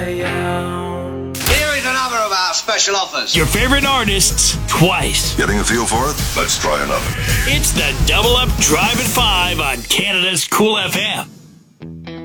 Here is another of our special offers. Your favorite artists twice. Getting a feel for it? Let's try another. It's the Double Up Drive at 5 on Canada's Cool FM.